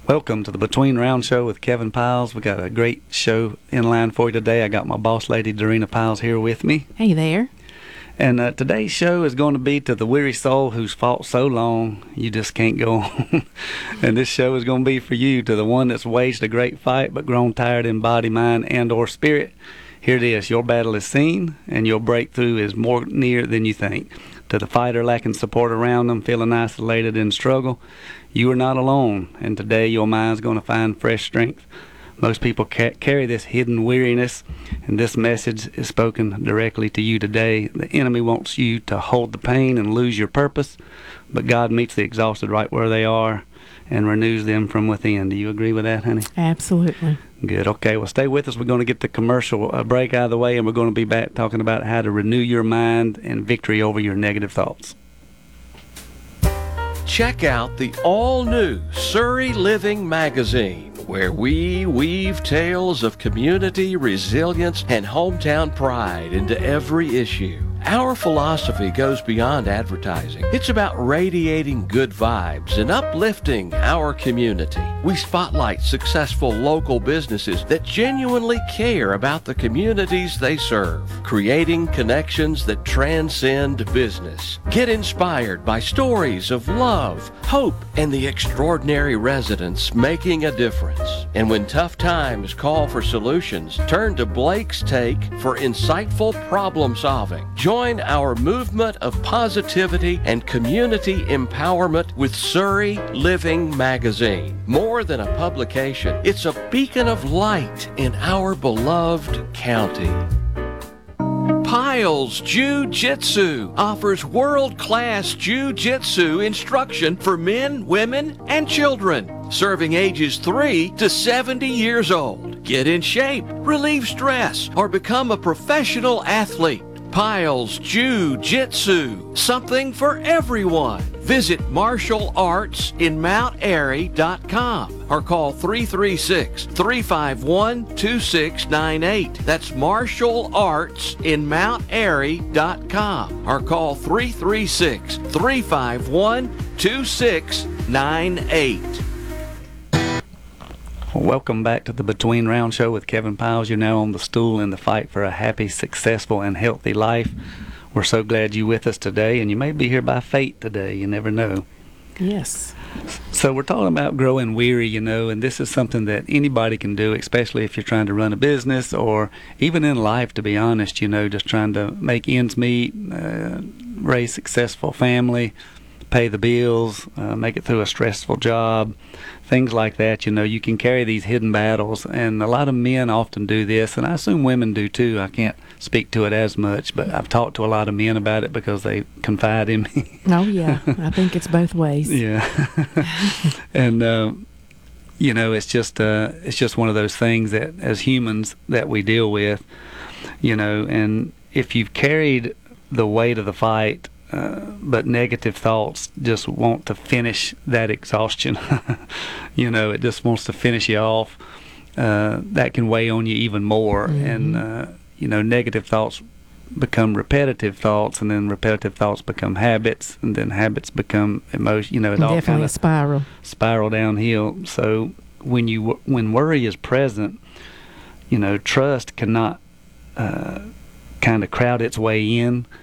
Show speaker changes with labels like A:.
A: Welcome to the Between Round Show with Kevin Piles. We got a great show in line for you today. I got my boss lady, Dorena Piles, here with me.
B: Hey there.
A: And today's show is going to be to the weary soul who's fought so long you just can't go on. And this show is going to be for you, to the one that's waged a great fight but grown tired in body, mind, and or spirit. Here it is. Your battle is seen, and your breakthrough is more near than you think. To the fighter lacking support around them, feeling isolated in struggle, you are not alone, and today your mind's going to find fresh strength. Most people carry this hidden weariness, and this message is spoken directly to you today. The enemy wants you to hold the pain and lose your purpose, but God meets the exhausted right where they are and renews them from within. Do you agree with that, honey?
B: Absolutely.
A: Good. Okay, well, stay with us. We're going to get the commercial break out of the way, and we're going to be back talking about how to renew your mind and victory over your negative thoughts.
C: Check out the all-new Surrey Living magazine, where we weave tales of community, resilience, and hometown pride into every issue. Our philosophy goes beyond advertising. It's about radiating good vibes and uplifting our community. We spotlight successful local businesses that genuinely care about the communities they serve, creating connections that transcend business. Get inspired by stories of love, hope, and the extraordinary residents making a difference. And when tough times call for solutions, turn to Blake's Take for insightful problem solving. Join our movement of positivity and community empowerment with Surrey Living magazine. More than a publication, it's a beacon of light in our beloved county. Piles Jiu-Jitsu offers world-class Jiu-Jitsu instruction for men, women, and children, serving ages 3 to 70 years old. Get in shape, relieve stress, or become a professional athlete. Piles Jiu-Jitsu, something for everyone. Visit marshallartsinmountairy.com or call 336-351-2698. That's marshallartsinmountairy.com or call 336-351-2698.
A: Welcome back to the Between Round Show with Kevin Piles. You're now on the stool in the fight for a happy, successful, and healthy life. We're so glad you're with us today, and you may be here by fate today. You never know.
B: Yes.
A: So we're talking about growing weary, and this is something that anybody can do, especially if you're trying to run a business or even in life, to be honest, just trying to make ends meet, raise a successful family, pay the bills, make it through a stressful job, things like that. You can carry these hidden battles, and a lot of men often do this, and I assume women do too. I can't speak to it as much, but I've talked to a lot of men about it because they confide in me.
B: Oh yeah, I think it's both ways.
A: Yeah. And it's just one of those things that as humans that we deal with, and if you've carried the weight of the fight, but negative thoughts just want to finish that exhaustion. It just wants to finish you off. That can weigh on you even more. Mm-hmm. And, negative thoughts become repetitive thoughts, and then repetitive thoughts become habits, and then habits become emotion. It all
B: definitely a
A: spiral downhill. So when worry is present, trust cannot kind of crowd its way in.